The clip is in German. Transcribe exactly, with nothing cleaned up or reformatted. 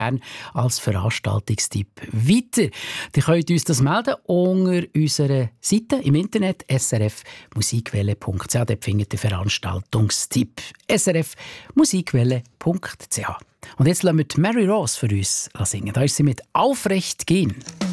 gerne als Veranstaltungstipp weiter. Ihr könnt uns das melden unter unserer Seite im Internet s r f musikwelle punkt c h. Dort findet ihr Veranstaltungstipp. s r f musikwelle punkt c h. Und jetzt lassen wir die Mary Rose für uns singen. Da ist sie mit «Aufrecht gehen».